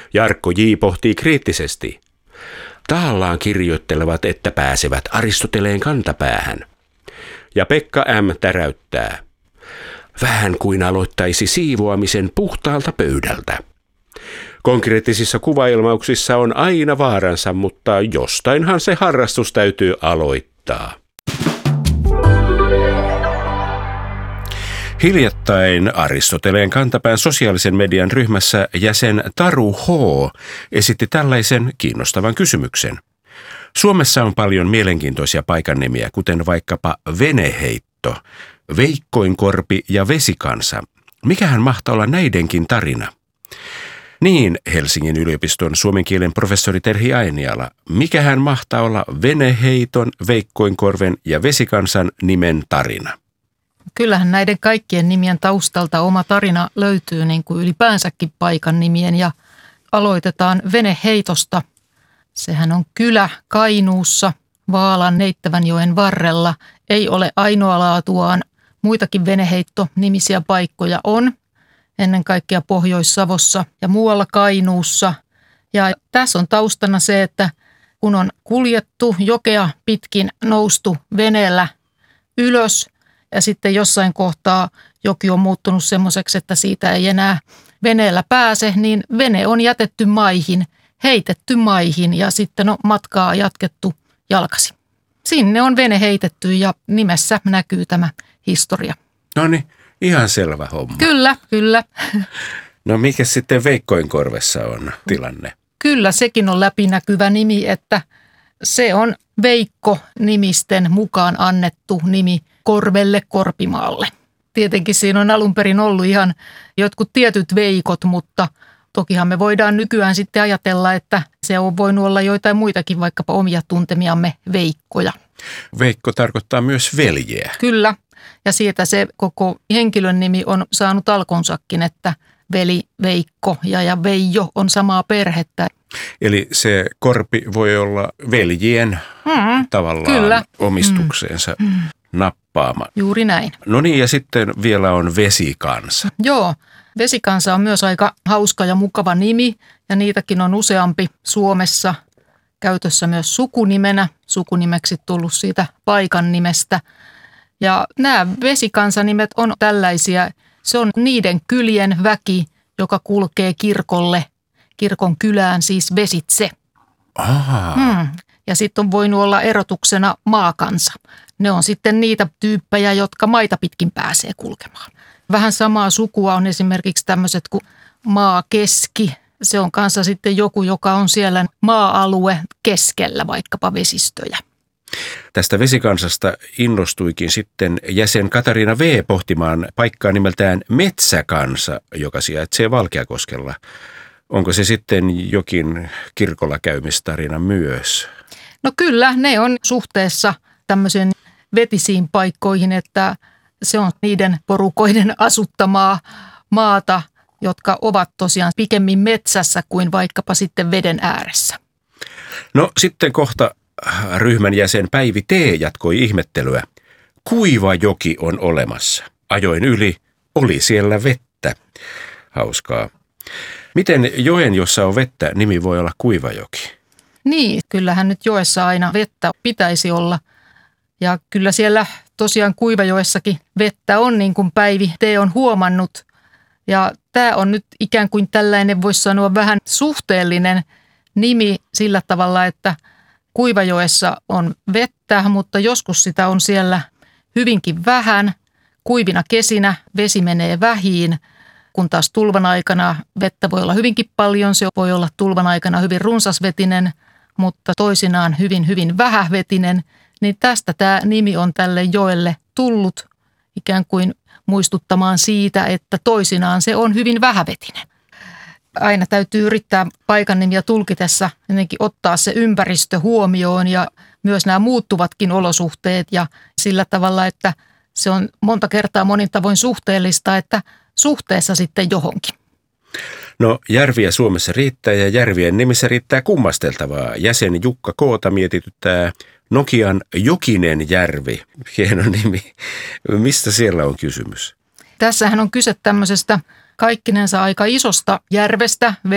Jarkko J. pohtii kriittisesti. Tahallaan kirjoittelevat, että pääsevät Aristoteleen kantapäähän. Ja Pekka M. täräyttää. Vähän kuin aloittaisi siivoamisen puhtaalta pöydältä. Konkreettisissa kuvailmauksissa on aina vaaransa, mutta jostainhan se harrastus täytyy aloittaa. Hiljattain Aristoteleen kantapään sosiaalisen median ryhmässä jäsen Taru H. esitti tällaisen kiinnostavan kysymyksen. Suomessa on paljon mielenkiintoisia paikannimiä, kuten vaikkapa Veneheitto, Veikkoinkorpi ja Vesikansa. Mikähän mahtaa olla näidenkin tarina? Niin, Helsingin yliopiston suomen kielen professori Terhi Ainiala, mikähän mahtaa olla Veneheiton, Veikkoinkorven ja Vesikansan nimen tarina? Kyllähän näiden kaikkien nimien taustalta oma tarina löytyy niin kuin ylipäänsäkin paikan nimien ja aloitetaan Veneheitosta. Sehän on kylä Kainuussa, Vaalan Neittävänjoen varrella. Ei ole ainoa laatuaan. Muitakin Veneheitto-nimisiä paikkoja on, ennen kaikkea Pohjois-Savossa ja muualla Kainuussa. Ja tässä on taustana se, että kun on kuljettu jokea pitkin, noustu veneellä ylös ja sitten jossain kohtaa joki on muuttunut semmoiseksi, että siitä ei enää veneellä pääse, niin vene on jätetty maihin, heitetty maihin ja sitten on matkaa jatkettu jalkaisin. Sinne on vene heitetty ja nimessä näkyy tämä historia. No niin, ihan selvä homma. Kyllä, kyllä. No mikä sitten Veikkoinkorvessa on tilanne? Kyllä, sekin on läpinäkyvä nimi, että se on Veikko-nimisten mukaan annettu nimi Korvelle Korpimaalle. Tietenkin siinä on alun perin ollut ihan jotkut tietyt veikot, mutta tokihan me voidaan nykyään sitten ajatella, että se on voinut olla joitain muitakin, vaikkapa omia tuntemiamme veikkoja. Veikko tarkoittaa myös veljeä. Kyllä, ja siitä se koko henkilön nimi on saanut alkunsakin, että veli, Veikko ja Veijo on samaa perhettä. Eli se korpi voi olla veljien tavallaan kyllä omistukseensa nappaama. Juuri näin. No niin, ja sitten vielä on Vesikansa. Joo, Vesikansa on myös aika hauska ja mukava nimi, ja niitäkin on useampi Suomessa käytössä myös sukunimenä. Sukunimeksi tullut siitä paikan nimestä. Ja nämä Vesikansanimet on tällaisia, se on niiden kylien väki, joka kulkee kirkolle, kirkon kylään siis vesitse. Ja sitten on voinut olla erotuksena maakansa. Ne on sitten niitä tyyppejä, jotka maita pitkin pääsee kulkemaan. Vähän samaa sukua on esimerkiksi tämmöiset kuin maakeski. Se on kanssa sitten joku, joka on siellä maa-alue keskellä vaikkapa vesistöjä. Tästä Vesikansasta innostuikin sitten jäsen Katariina V. pohtimaan paikkaa nimeltään Metsäkansa, joka sijaitsee Valkeakoskella. Onko se sitten jokin kirkolla käymistarina myös? No kyllä, ne on suhteessa tämmöisiin vetisiin paikkoihin, että se on niiden porukoiden asuttamaa maata, jotka ovat tosiaan pikemmin metsässä kuin vaikkapa sitten veden ääressä. No sitten kohta ryhmän jäsen Päivi T. jatkoi ihmettelyä. Kuiva joki on olemassa. Ajoin yli, oli siellä vettä. Hauskaa. Miten joen, jossa on vettä, nimi voi olla Kuivajoki? Niin, kyllähän nyt joessa aina vettä pitäisi olla. Ja kyllä siellä tosiaan Kuivajoessakin vettä on, niin kuin Päivi T. on huomannut. Ja tämä on nyt ikään kuin tällainen, voisi sanoa vähän suhteellinen nimi sillä tavalla, että Kuivajoessa on vettä, mutta joskus sitä on siellä hyvinkin vähän. Kuivina kesinä vesi menee vähiin, kun taas tulvan aikana vettä voi olla hyvinkin paljon. Se voi olla tulvan aikana hyvin runsasvetinen, mutta toisinaan hyvin vähävetinen. Niin tästä tämä nimi on tälle joelle tullut ikään kuin muistuttamaan siitä, että toisinaan se on hyvin vähävetinen. Aina täytyy yrittää paikan nimiä tulkitessa ennenkin ottaa se ympäristö huomioon ja myös nämä muuttuvatkin olosuhteet ja sillä tavalla, että se on monta kertaa monin tavoin suhteellista, että suhteessa sitten johonkin. No järviä Suomessa riittää ja järvien nimissä riittää kummasteltavaa. Jäsen Jukka Koota mietityttää Nokian Jokinen järvi. Hieno nimi. Mistä siellä on kysymys? Tässähän on kyse tämmöisestä kaikkinensa aika isosta järvestä,